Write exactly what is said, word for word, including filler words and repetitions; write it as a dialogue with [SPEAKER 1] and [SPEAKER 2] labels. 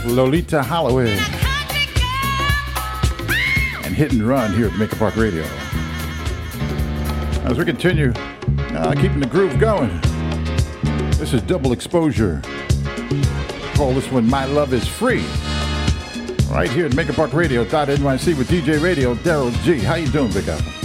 [SPEAKER 1] Lolita Holloway. And Hit and Run here at Jamaica Park Radio. As we continue, uh, keeping the groove going. This is Double Exposure. Call this one My Love Is Free. Right here at Jamaica Park Radio dot N Y C with D J Radio, Daryl G. How you doing, Big Apple?